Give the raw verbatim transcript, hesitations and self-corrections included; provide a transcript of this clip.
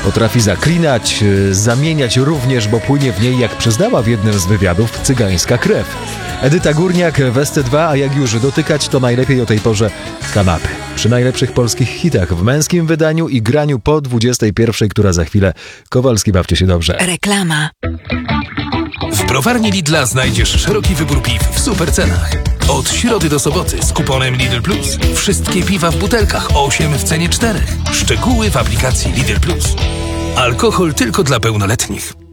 Potrafi zaklinać, zamieniać również, bo płynie w niej, jak przyznała w jednym z wywiadów, cygańska krew. Edyta Górniak w S T dwa, a jak już dotykać, to najlepiej o tej porze kanapy. Przy najlepszych polskich hitach w męskim wydaniu i graniu po dwudziestej pierwszej, która za chwilę. Kowalski, bawcie się dobrze. Reklama. W browarni Lidla znajdziesz szeroki wybór piw w super cenach. Od środy do soboty z kuponem Lidl Plus. Wszystkie piwa w butelkach, osiem w cenie czterech. Szczegóły w aplikacji Lidl Plus. Alkohol tylko dla pełnoletnich.